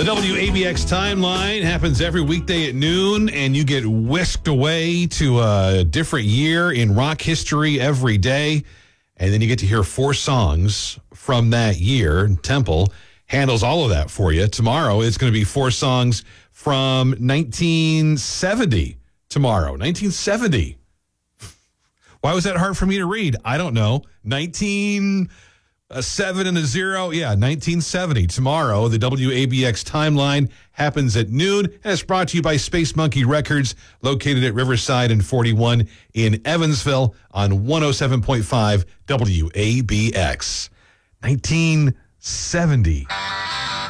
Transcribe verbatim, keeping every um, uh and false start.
The W A B X timeline happens every weekday at noon, and you get whisked away to a different year in rock history every day. And then you get to hear four songs from that year. Temple handles all of that for you. Tomorrow, it's going to be four songs from nineteen seventy. Tomorrow, nineteen seventy. Why was that hard for me to read? I don't know. nineteen... A seven and a zero. Yeah, nineteen seventy. Tomorrow, the W A B X timeline happens at noon. And it's brought to you by Space Monkey Records, located at Riverside and forty-one in Evansville on one oh seven point five W A B X. nineteen seventy.